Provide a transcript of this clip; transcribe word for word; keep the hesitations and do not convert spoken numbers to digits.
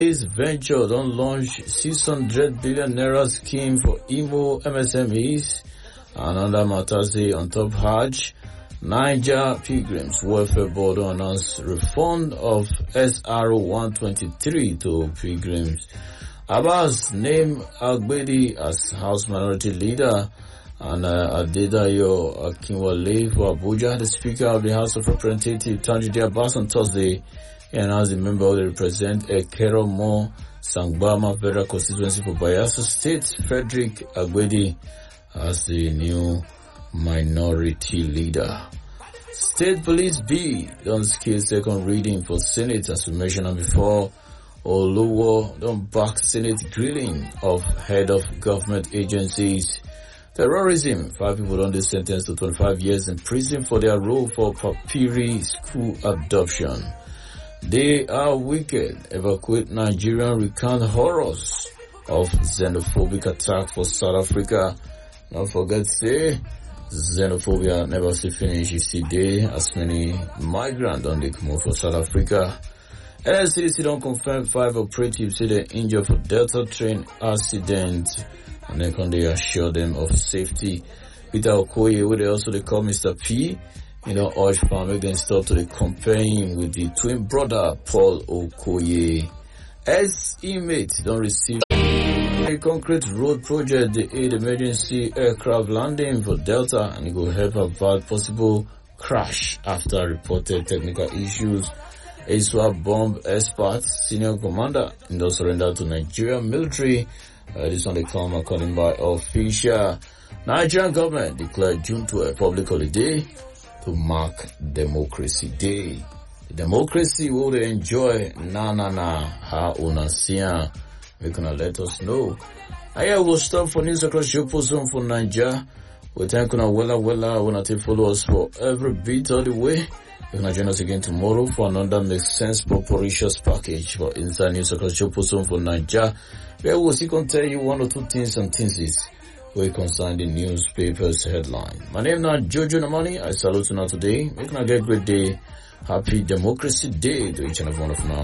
This venture don't launch six hundred billion naira scheme for Imo M S M Es. Another matter say on top Hajj, Niger Pilgrims Welfare Board announced refund of S R one twenty-three to pilgrims. Abbas named Agbedi as House Minority Leader, and uh, Adedayo Akinwale for Abuja. The Speaker of the House of Representatives, Tanjide Abbas, on Thursday, he announced the member will represent Ekeromo Sangbama Federal Constituency for Bayelsa State, Frederick Agbedi, as the new minority leader. State Police B don't skill second reading for Senate, as we mentioned before. Oluwo don't back Senate grilling of head of government agencies. Terrorism, five people don't be sentenced to twenty-five years in prison for their role for Papiri school abduction. They are wicked. Evacuate Nigerian, recount horrors of xenophobic attack for South Africa. Don't forget, say, xenophobia never see finish. You see, they as many migrants on the come for South Africa. N S C D C don't confirm five operatives say they're injured for Delta train accident, and then can they assure them of safety. Peter Okoye, where they also they call Mister P, you know, urge farm make them stop to the campaign with the twin brother Paul Okoye. As inmates don't receive a concrete road project, the aid emergency aircraft landing for Delta, and it will help avoid possible crash after reported technical issues. A swap bomb expert, senior commander, in the surrender to Nigerian military. Uh, this one they come according by official. Nigerian government declared June twelfth public holiday to mark Democracy Day. The democracy will they enjoy na na na ha unasia. We gonna let us know. I will stop for news across your position for Nigeria. We thank you wella wella when I follow us for every bit of the way. You can join us again tomorrow for another Make Sense Proporitious package for Inside News across your position for Nigeria, where we'll see can tell you one or two things and things is where concern the newspaper's headline. My name is Jojo Namani. I salute you now today. Make a great day. Happy Democracy Day to each and every one of you now.